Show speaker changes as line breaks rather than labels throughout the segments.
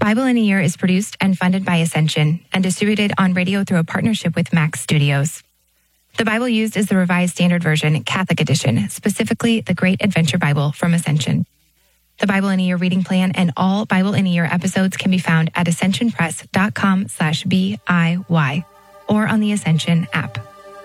Bible in a Year is produced and funded by Ascension and distributed on radio through a partnership with Max Studios. The Bible used is the Revised Standard Version, Catholic Edition, specifically the Great Adventure Bible from Ascension. The Bible in a Year reading plan and all Bible in a Year episodes can be found at ascensionpress.com/BIY or on the Ascension app.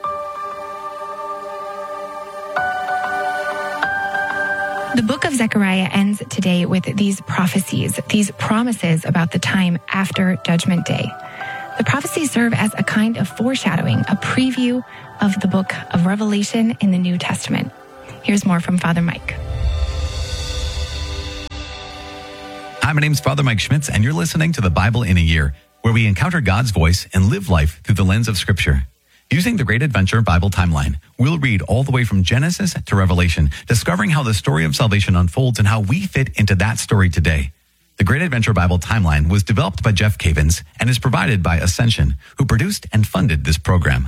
The book of Zechariah ends today with these prophecies, these promises about the time after Judgment Day. The prophecies serve as a kind of foreshadowing, a preview of the book of Revelation in the New Testament. Here's more from Father Mike.
Hi, my name's Father Mike Schmitz, and you're listening to the Bible in a Year, where we encounter God's voice and live life through the lens of Scripture. Using the Great Adventure Bible timeline, we'll read all the way from Genesis to Revelation, discovering how the story of salvation unfolds and how we fit into that story today. The Great Adventure Bible timeline was developed by Jeff Cavins and is provided by Ascension, who produced and funded this program.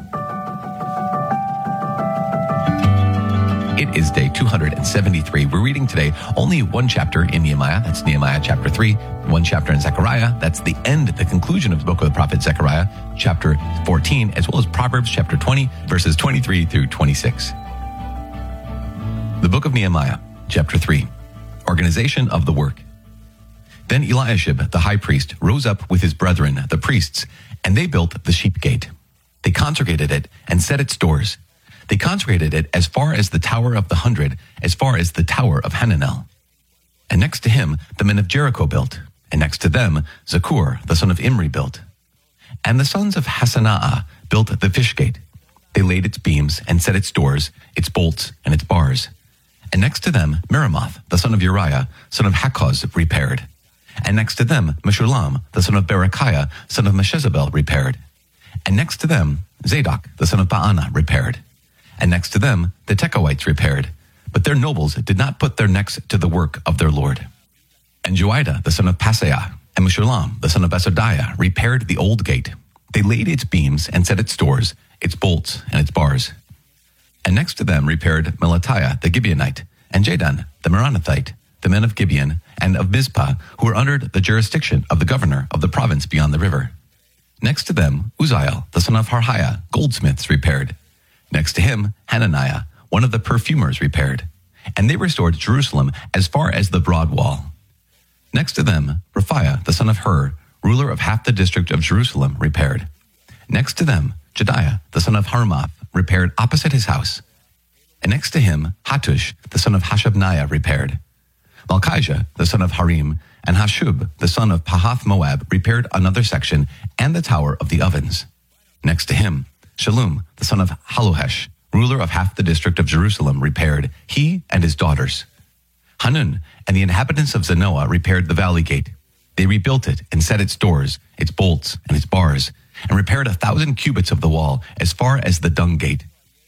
It is day 273. We're reading today only one chapter in Nehemiah. That's Nehemiah chapter 3. One chapter in Zechariah. That's the end, the conclusion of the book of the prophet Zechariah, chapter 14, as well as Proverbs chapter 20, verses 23 through 26. The book of Nehemiah, chapter 3. Organization of the work. Then Eliashib, the high priest, rose up with his brethren, the priests, and they built the sheep gate. They consecrated it and set its doors. They consecrated it as far as the Tower of the 100, as far as the Tower of Hananel. And next to him, the men of Jericho built, and next to them, Zakur, the son of Imri, built. And the sons of Hasanaah built the fish gate. They laid its beams and set its doors, its bolts, and its bars. And next to them, Meremoth, the son of Uriah, son of Hakkoz, repaired. And next to them, Meshullam, the son of Berechiah, son of Meshezabel, repaired. And next to them, Zadok, the son of Baana, repaired. And next to them, the Tekoites repaired. But their nobles did not put their necks to the work of their Lord. And Joiada, the son of Paseah, and Meshullam, the son of Besodiah, repaired the old gate. They laid its beams and set its doors, its bolts, and its bars. And next to them repaired Melatiah the Gibeonite, and Jadan the Meronothite, the men of Gibeon and of Mizpah, who were under the jurisdiction of the governor of the province beyond the river. Next to them, Uzziel, the son of Harhiah, goldsmiths, repaired. Next to him, Hananiah, one of the perfumers, repaired. And they restored Jerusalem as far as the broad wall. Next to them, Raphiah, the son of Hur, ruler of half the district of Jerusalem, repaired. Next to them, Jediah, the son of Harmath, repaired opposite his house. And next to him, Hattush, the son of Hashabniah, repaired. Malchijah, the son of Harim, and Hashub, the son of Pahath Moab, repaired another section and the tower of the ovens. Next to him, Shallum, the son of Halohesh, ruler of half the district of Jerusalem, repaired, he and his daughters. Hanun and the inhabitants of Zanoah repaired the valley gate. They rebuilt it and set its doors, its bolts, and its bars, and repaired 1,000 cubits of the wall as far as the dung gate.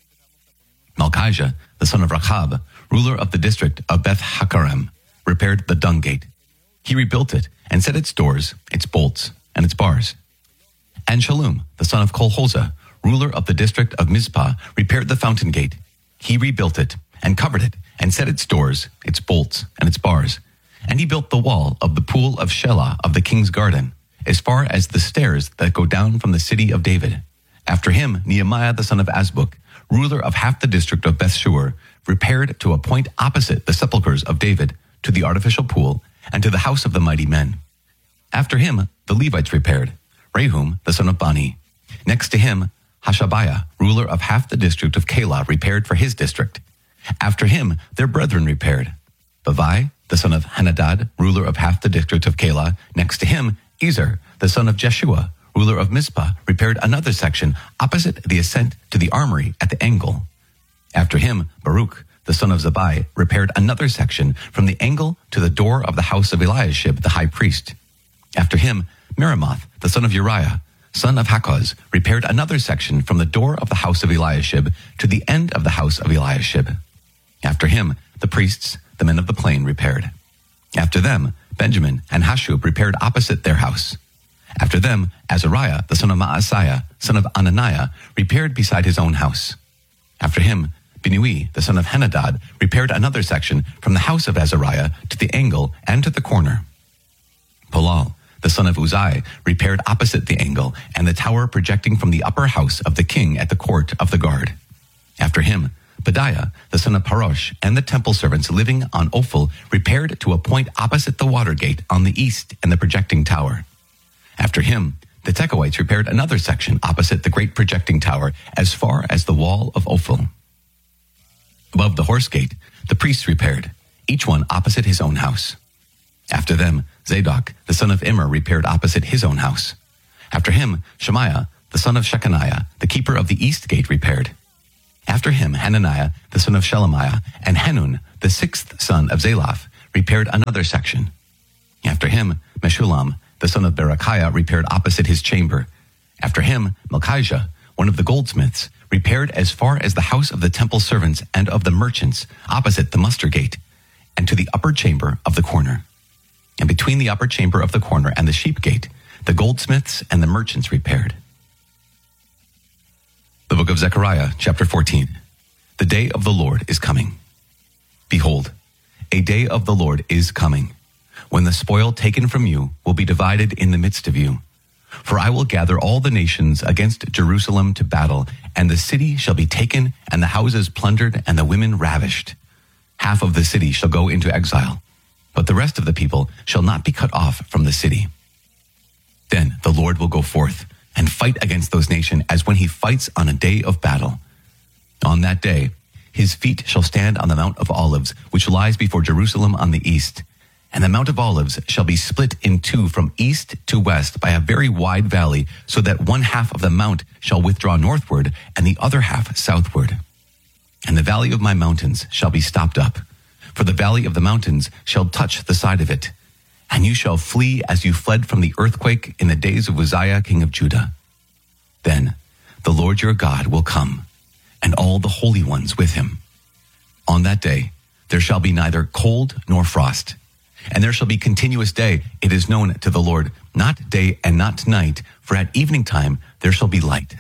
Malchijah, the son of Rachab, ruler of the district of Beth Hakerem, repaired the dung gate. He rebuilt it and set its doors, its bolts, and its bars. And Shallum, the son of Kolhoza, ruler of the district of Mizpah, repaired the fountain gate. He rebuilt it and covered it and set its doors, its bolts, and its bars. And he built the wall of the pool of Shelah of the king's garden, as far as the stairs that go down from the city of David. After him, Nehemiah the son of Azbuk, ruler of half the district of Bethshur, repaired to a point opposite the sepulchres of David, to the artificial pool, and to the house of the mighty men. After him, the Levites repaired, Rehum the son of Bani. Next to him, Hashabiah, ruler of half the district of Keilah, repaired for his district. After him, their brethren repaired. Bavai, the son of Hanadad, ruler of half the district of Keilah. Next to him, Ezer, the son of Jeshua, ruler of Mizpah, repaired another section opposite the ascent to the armory at the angle. After him, Baruch, the son of Zabai, repaired another section from the angle to the door of the house of Eliashib, the high priest. After him, Meremoth, the son of Uriah, son of Hakkoz, repaired another section from the door of the house of Eliashib to the end of the house of Eliashib. After him, the priests, the men of the plain, repaired. After them, Benjamin and Hashub repaired opposite their house. After them, Azariah, the son of Maaseiah, son of Ananiah, repaired beside his own house. After him, Binui, the son of Henadad, repaired another section from the house of Azariah to the angle and to the corner. Palal, the son of Uzai, repaired opposite the angle and the tower projecting from the upper house of the king at the court of the guard. After him, Pedaiah, the son of Parosh, and the temple servants living on Ophel repaired to a point opposite the water gate on the east and the projecting tower. After him, the Tekoites repaired another section opposite the great projecting tower as far as the wall of Ophel. Above the horse gate, the priests repaired, each one opposite his own house. After them, Zadok, the son of Immer, repaired opposite his own house. After him, Shemaiah, the son of Shechaniah, the keeper of the east gate, repaired. After him, Hananiah, the son of Shelemiah, and Hanun, the sixth son of Zalaph, repaired another section. After him, Meshullam, the son of Berechiah, repaired opposite his chamber. After him, Malchijah, one of the goldsmiths, repaired as far as the house of the temple servants and of the merchants, opposite the muster gate, and to the upper chamber of the corner. And between the upper chamber of the corner and the sheep gate, the goldsmiths and the merchants repaired. The book of Zechariah, chapter 14. The day of the Lord is coming. Behold, a day of the Lord is coming, when the spoil taken from you will be divided in the midst of you. For I will gather all the nations against Jerusalem to battle, and the city shall be taken, and the houses plundered, and the women ravished. Half of the city shall go into exile, but the rest of the people shall not be cut off from the city. Then the Lord will go forth and fight against those nations as when he fights on a day of battle. On that day, his feet shall stand on the Mount of Olives, which lies before Jerusalem on the east. And the Mount of Olives shall be split in two from east to west by a very wide valley, so that one half of the mount shall withdraw northward, and the other half southward. And the valley of my mountains shall be stopped up, for the valley of the mountains shall touch the side of it. And you shall flee as you fled from the earthquake in the days of Uzziah king of Judah. Then the Lord your God will come, and all the holy ones with him. On that day there shall be neither cold nor frost, and there shall be continuous day. It is known to the Lord, not day and not night, for at evening time there shall be light.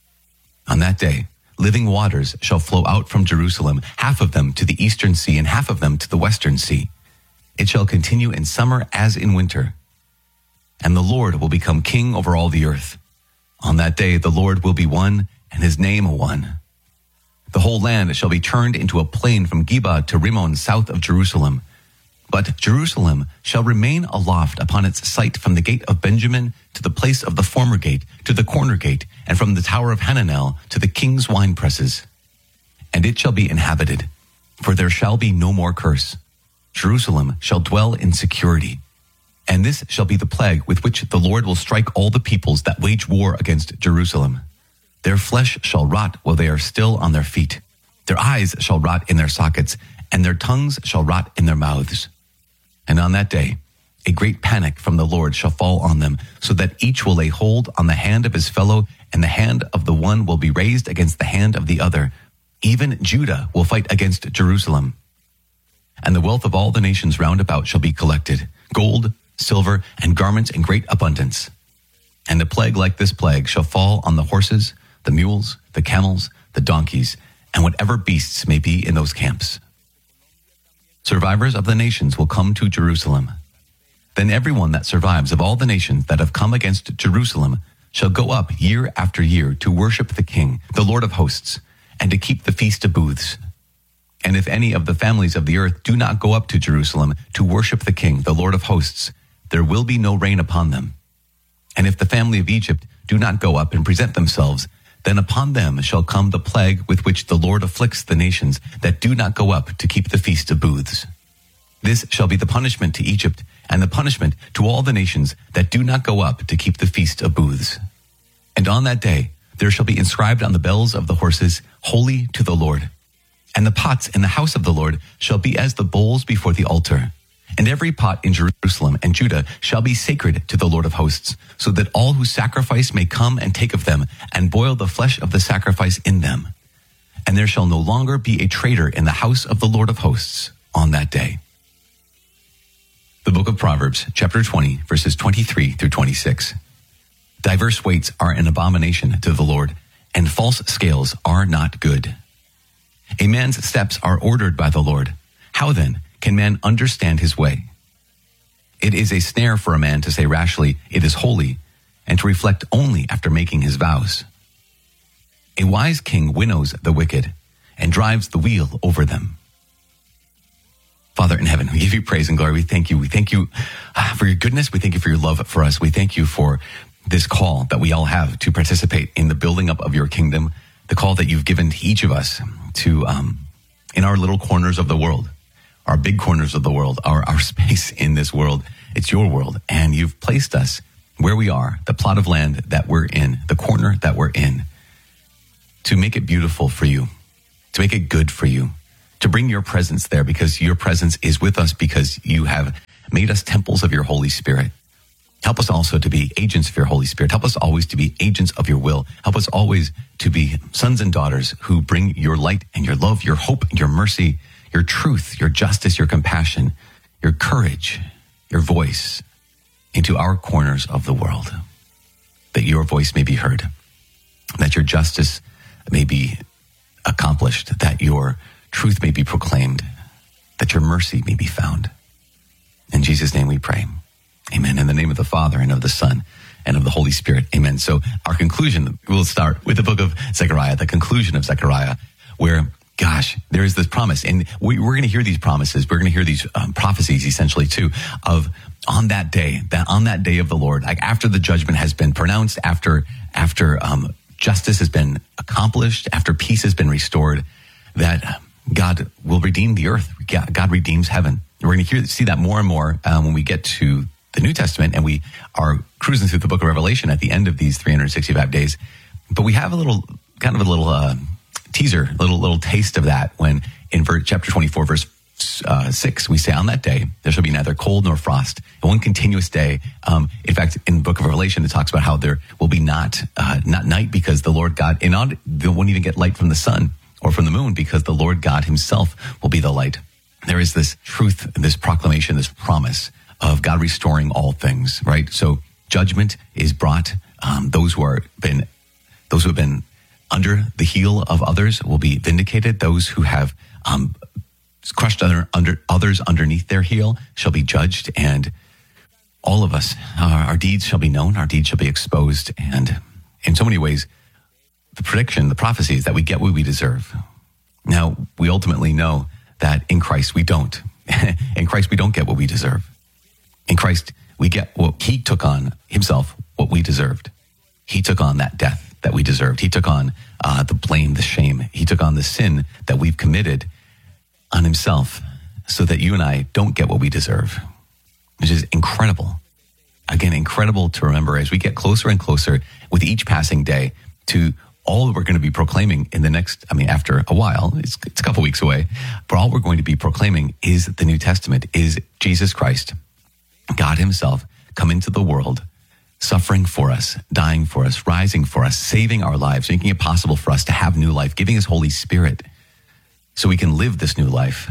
On that day living waters shall flow out from Jerusalem, half of them to the eastern sea and half of them to the western sea. It shall continue in summer as in winter. And the Lord will become king over all the earth. On that day the Lord will be one, and his name one. The whole land shall be turned into a plain from Geba to Rimmon south of Jerusalem. But Jerusalem shall remain aloft upon its site from the gate of Benjamin to the place of the former gate, to the corner gate, and from the tower of Hananel to the king's wine presses. And it shall be inhabited, for there shall be no more curse. Jerusalem shall dwell in security. And this shall be the plague with which the Lord will strike all the peoples that wage war against Jerusalem. Their flesh shall rot while they are still on their feet. Their eyes shall rot in their sockets, and their tongues shall rot in their mouths. And on that day, a great panic from the Lord shall fall on them, so that each will lay hold on the hand of his fellow, and the hand of the one will be raised against the hand of the other. Even Judah will fight against Jerusalem. And the wealth of all the nations round about shall be collected, gold, silver, and garments in great abundance. And a plague like this plague shall fall on the horses, the mules, the camels, the donkeys, and whatever beasts may be in those camps. Survivors of the nations will come to Jerusalem. Then everyone that survives of all the nations that have come against Jerusalem shall go up year after year to worship the King, the Lord of hosts, and to keep the Feast of Booths. And if any of the families of the earth do not go up to Jerusalem to worship the King, the Lord of hosts, there will be no rain upon them. And if the family of Egypt do not go up and present themselves, then upon them shall come the plague with which the Lord afflicts the nations that do not go up to keep the Feast of Booths. This shall be the punishment to Egypt, and the punishment to all the nations that do not go up to keep the Feast of Booths. And on that day there shall be inscribed on the bells of the horses, Holy to the Lord. And the pots in the house of the Lord shall be as the bowls before the altar. And every pot in Jerusalem and Judah shall be sacred to the Lord of hosts, so that all who sacrifice may come and take of them, and boil the flesh of the sacrifice in them. And there shall no longer be a traitor in the house of the Lord of hosts on that day. The book of Proverbs, chapter 20, verses 23 through 26. Diverse weights are an abomination to the Lord, and false scales are not good. A man's steps are ordered by the Lord. How then can man understand his way? It is a snare for a man to say rashly, it is holy, and to reflect only after making his vows. A wise king winnows the wicked and drives the wheel over them. Father in heaven, we give you praise and glory. We thank you. We thank you for your goodness. We thank you for your love for us. We thank you for this call that we all have to participate in the building up of your kingdom, the call that you've given to each of us to, in our little corners of the world, our big corners of the world, our space in this world. It's your world, and you've placed us where we are, the plot of land that we're in, the corner that we're in, to make it beautiful for you, to make it good for you, to bring your presence there, because your presence is with us, because you have made us temples of your Holy Spirit. Help us also to be agents of your Holy Spirit. Help us always to be agents of your will. Help us always to be sons and daughters who bring your light and your love, your hope and your mercy, your truth, your justice, your compassion, your courage, your voice into our corners of the world, that your voice may be heard, that your justice may be accomplished, that your truth may be proclaimed, that your mercy may be found. In Jesus' name we pray. Amen. In the name of the Father and of the Son and of the Holy Spirit. Amen. So our conclusion, we'll start with the book of Zechariah, the conclusion of Zechariah, where, gosh, there is this promise. And we're going to hear these promises. We're going to hear these prophecies, essentially, too, of on that day of the Lord, like after the judgment has been pronounced, after justice has been accomplished, after peace has been restored, that God will redeem the earth. God redeems heaven. We're going to see that more and more when we get to the New Testament, and we are cruising through the book of Revelation at the end of these 365 days. But we have a little teaser, little taste of that when in chapter 24, verse 6, we say, on that day, there shall be neither cold nor frost, and one continuous day. In fact, in the book of Revelation, it talks about how there will be not night, because the Lord God, they won't even get light from the sun or from the moon, because the Lord God himself will be the light. There is this truth, this proclamation, this promise of God restoring all things, right? So judgment is brought. Those who have been under the heel of others will be vindicated. Those who have crushed others underneath their heel shall be judged, and all of us, our deeds shall be known, our deeds shall be exposed, and in so many ways, the prophecy is that we get what we deserve. Now, we ultimately know that in Christ we don't. In Christ we don't get what we deserve. In Christ we get what he took on himself, what we deserved. He took on that death that we deserved. He took on the blame, the shame. He took on the sin that we've committed on himself, so that you and I don't get what we deserve, which is incredible. Again, incredible to remember as we get closer and closer with each passing day to all that we're going to be proclaiming in the next, after a while, it's a couple weeks away, but all we're going to be proclaiming is the New Testament, is Jesus Christ, God himself, come into the world, suffering for us, dying for us, rising for us, saving our lives, making it possible for us to have new life, giving his Holy Spirit so we can live this new life.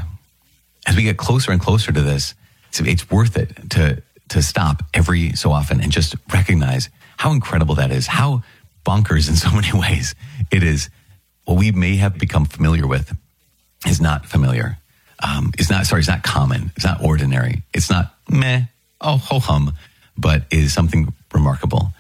As we get closer and closer to this, it's worth it to stop every so often and just recognize how incredible that is, how bonkers in so many ways it is. What we may have become familiar with is not familiar. It's not common. It's not ordinary. It's not meh, oh, ho hum, but is something remarkable.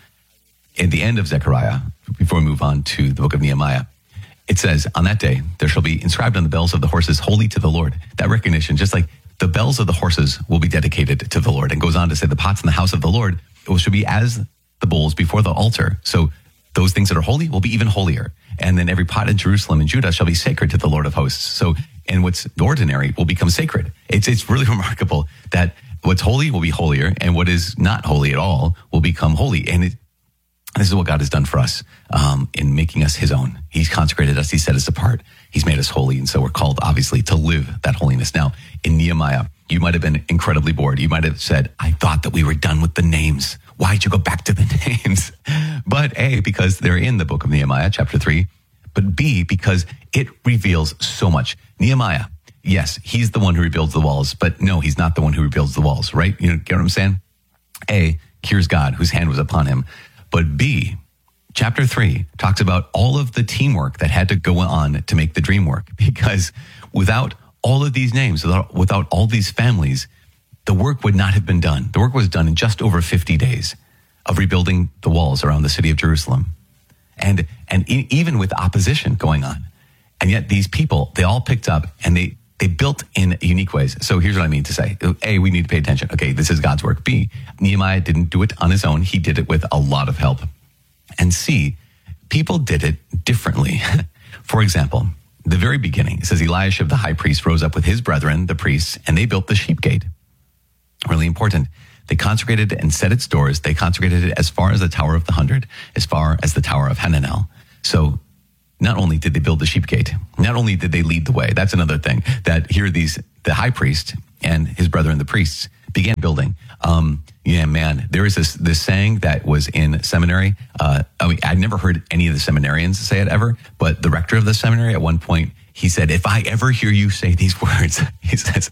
At the end of Zechariah, before we move on to the book of Nehemiah, it says, on that day, there shall be inscribed on the bells of the horses, holy to the Lord. That recognition, just like the bells of the horses will be dedicated to the Lord. And goes on to say, the pots in the house of the Lord should be as the bowls before the altar. So those things that are holy will be even holier. And then every pot in Jerusalem and Judah shall be sacred to the Lord of hosts. So, and what's ordinary will become sacred. It's really remarkable that what's holy will be holier, and what is not holy at all will become holy. And this is what God has done for us in making us his own. He's consecrated us. He set us apart. He's made us holy. And so we're called, obviously, to live that holiness. Now, in Nehemiah, you might have been incredibly bored. You might have said, I thought that we were done with the names. Why'd you go back to the names? But A, because they're in the book of Nehemiah, chapter 3. But B, because it reveals so much. Nehemiah, yes, he's the one who rebuilds the walls. But no, he's not the one who rebuilds the walls, right? You get what I'm saying? A, here's God, whose hand was upon him. But B, chapter 3 talks about all of the teamwork that had to go on to make the dream work. Because without all of these names, without all these families, the work would not have been done. The work was done in just over 50 days of rebuilding the walls around the city of Jerusalem. And even with opposition going on. And yet these people, they all picked up and they built in unique ways. So here's what I mean to say. A, we need to pay attention. Okay, this is God's work. B, Nehemiah didn't do it on his own. He did it with a lot of help. And C, people did it differently. For example, the very beginning, it says Eliashib the high priest rose up with his brethren, the priests, and they built the sheep gate. Really important. They consecrated it and set its doors. They consecrated it as far as the Tower of the 100, as far as the Tower of Hananel. So not only did they build the sheep gate, not only did they lead the way. That's another thing, that here the high priest and his brethren, the priests, began building. There is this saying that was in seminary. I'd never heard any of the seminarians say it ever, but the rector of the seminary at one point, he said, if I ever hear you say these words, he says,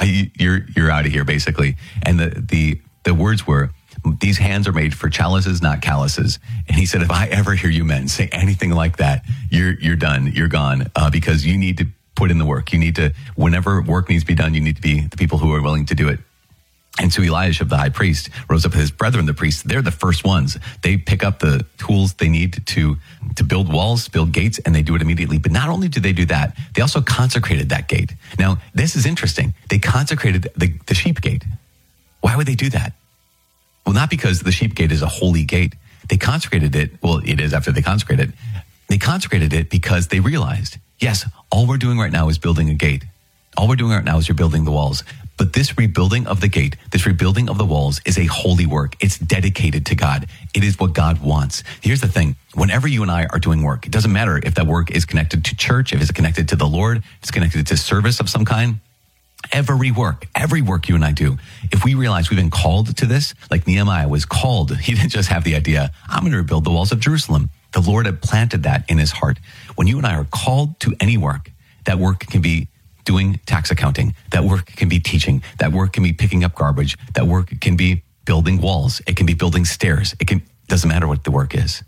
you're out of here, basically. And the words were, these hands are made for chalices, not calluses. And he said, if I ever hear you men say anything like that, you're done, you're gone, because you need to put in the work. You need to, whenever work needs to be done, you need to be the people who are willing to do it. And so Eliashib, the high priest, rose up with his brethren, the priests. They're the first ones. They pick up the tools they need to build walls, build gates, and they do it immediately. But not only do they do that, they also consecrated that gate. Now, this is interesting. They consecrated the sheep gate. Why would they do that? Well, not because the sheep gate is a holy gate. They consecrated it. Well, it is after they consecrated it. They consecrated it because they realized, yes, all we're doing right now is building a gate. All we're doing right now is rebuilding the walls. But this rebuilding of the gate, this rebuilding of the walls is a holy work. It's dedicated to God. It is what God wants. Here's the thing. Whenever you and I are doing work, it doesn't matter if that work is connected to church, if it's connected to the Lord, if it's connected to service of some kind. Every work you and I do, if we realize we've been called to this, like Nehemiah was called, he didn't just have the idea, I'm going to rebuild the walls of Jerusalem. The Lord had planted that in his heart. When you and I are called to any work, that work can be doing tax accounting. That work can be teaching. That work can be picking up garbage. That work can be building walls. It can be building stairs. Doesn't matter what the work is.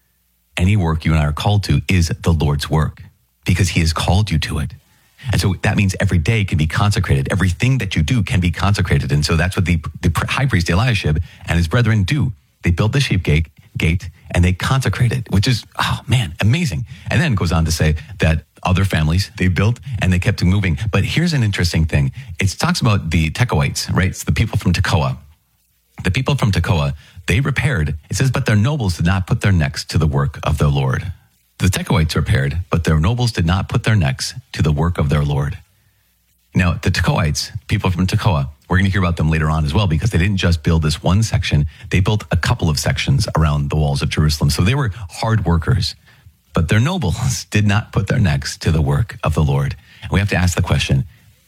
Any work you and I are called to is the Lord's work because he has called you to it. And so that means every day can be consecrated. Everything that you do can be consecrated. And so that's what the high priest Eliashib and his brethren do. They build the sheep gate and they consecrate it, which is, oh man, amazing. And then it goes on to say that other families, they built and they kept moving. But here's an interesting thing. It talks about the Tekoites, right? It's the people from Tekoa. The people from Tekoa, they repaired. It says, but their nobles did not put their necks to the work of their Lord. The Tekoites repaired, but their nobles did not put their necks to the work of their Lord. Now, the Tekoites, people from Tekoa, we're going to hear about them later on as well, because they didn't just build this one section. They built a couple of sections around the walls of Jerusalem. So they were hard workers, but their nobles did not put their necks to the work of the Lord. And we have to ask the question,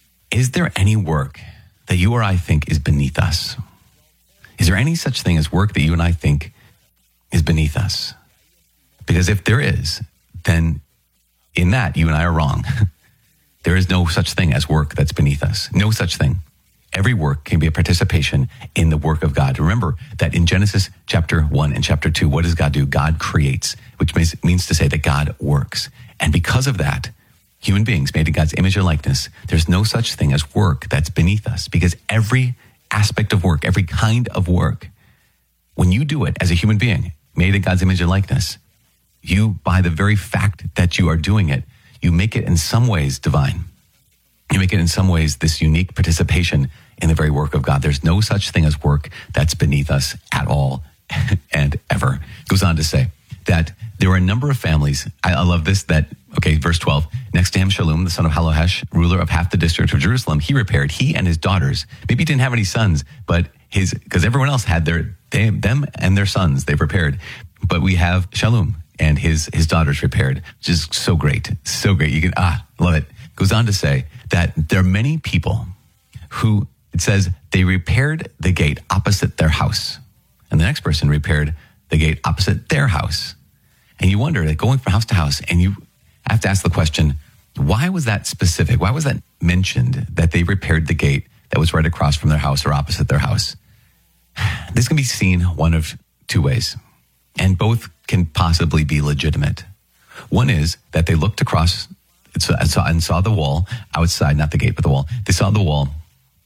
is there any work that you or I think is beneath us? Is there any such thing as work that you and I think is beneath us? Because if there is, then in that, you and I are wrong. There is no such thing as work that's beneath us. No such thing. Every work can be a participation in the work of God. Remember that in Genesis chapter 1 and chapter 2, what does God do? God creates, which means to say that God works. And because of that, human beings made in God's image and likeness, there's no such thing as work that's beneath us, because every aspect of work, every kind of work, when you do it as a human being made in God's image and likeness, you, by the very fact that you are doing it, you make it in some ways divine. You make it in some ways this unique participation in the very work of God. There's no such thing as work that's beneath us at all and ever. It goes on to say that there were a number of families. I love this, verse 12, next to him, Shallum, the son of Halohesh, ruler of half the district of Jerusalem, he and his daughters. Maybe he didn't have any sons, but because everyone else had them and their sons, they repaired. But we have Shallum and his daughters repaired, which is so great. So great. You can, love it. Goes on to say that there are many people who, it says, they repaired the gate opposite their house. And the next person repaired the gate opposite their house. And you wonder, like, going from house to house, and you have to ask the question, why was that specific? Why was that mentioned, that they repaired the gate that was right across from their house or opposite their house? This can be seen one of two ways, and both can possibly be legitimate. One is that they looked across and saw the wall outside, not the gate, but the wall. They saw the wall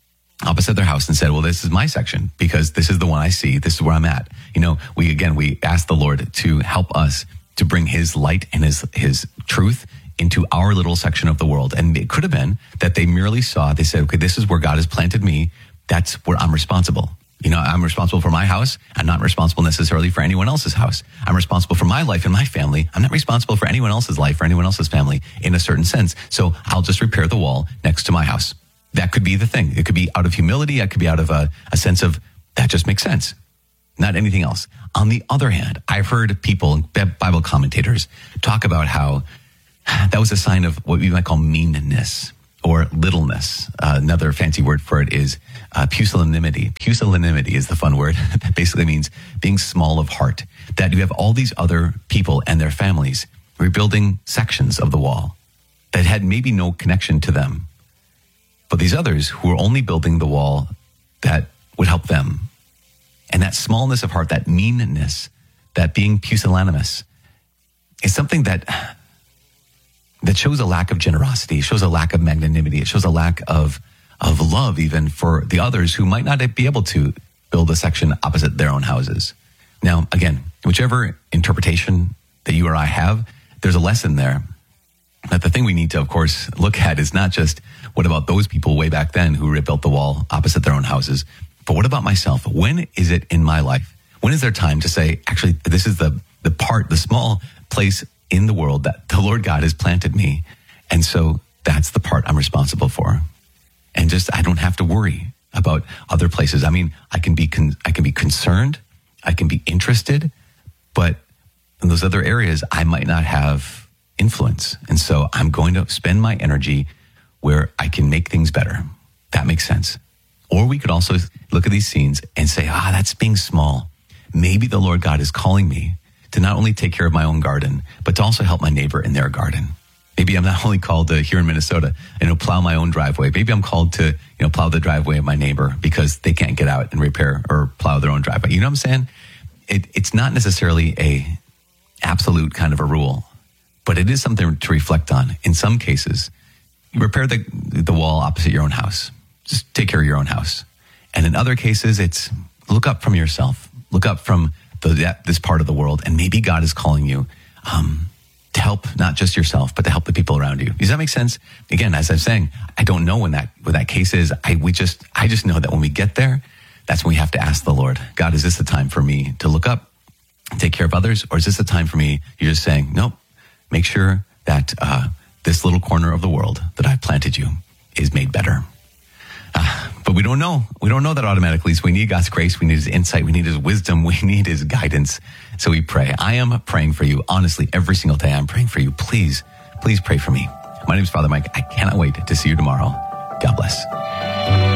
opposite their house and said, well, this is my section because this is the one I see. This is where I'm at. We asked the Lord to help us to bring his light and his truth into our little section of the world. And it could have been that they said, okay, this is where God has planted me. That's where I'm responsible. I'm responsible for my house. I'm not responsible necessarily for anyone else's house. I'm responsible for my life and my family. I'm not responsible for anyone else's life or anyone else's family in a certain sense. So I'll just repair the wall next to my house. That could be the thing. It could be out of humility. It could be out of a sense of that just makes sense. Not anything else. On the other hand, I've heard people, Bible commentators, talk about how that was a sign of what we might call meanness or littleness. Another fancy word for it is pusillanimity. Pusillanimity is the fun word. That basically means being small of heart. That you have all these other people and their families rebuilding sections of the wall that had maybe no connection to them. But these others who were only building the wall that would help them. And that smallness of heart, that meanness, that being pusillanimous is something that shows a lack of generosity, shows a lack of magnanimity, it shows a lack of love even for the others who might not be able to build a section opposite their own houses. Now, again, whichever interpretation that you or I have, there's a lesson there. But the thing we need to, of course, look at is not just what about those people way back then who rebuilt the wall opposite their own houses, but what about myself? When is it in my life? When is there time to say, actually, this is the small place in the world that the Lord God has planted me. And so that's the part I'm responsible for. And just, I don't have to worry about other places. I mean, I can be concerned, I can be interested, but in those other areas, I might not have influence. And so I'm going to spend my energy where I can make things better. That makes sense. Or we could also look at these scenes and say, that's being small. Maybe the Lord God is calling me to not only take care of my own garden, but to also help my neighbor in their garden. Maybe I'm not only called to, here in Minnesota, plow my own driveway. Maybe I'm called to, plow the driveway of my neighbor because they can't get out and repair or plow their own driveway. You know what I'm saying? It's not necessarily a absolute kind of a rule, but it is something to reflect on. In some cases, you repair the wall opposite your own house. Just take care of your own house. And in other cases, it's look up from yourself. Look up from this part of the world, and maybe God is calling you to help not just yourself, but to help the people around you. Does that make sense? Again, as I'm saying, I don't know when that case is. I just know that when we get there, that's when we have to ask the Lord, God, is this the time for me to look up and take care of others, or is this the time for me? You're just saying, nope. Make sure that this little corner of the world that I've planted you is made better. But we don't know. We don't know that automatically. So we need God's grace. We need his insight. We need his wisdom. We need his guidance. So we pray. I am praying for you. Honestly, every single day I'm praying for you. Please, please pray for me. My name is Father Mike. I cannot wait to see you tomorrow. God bless.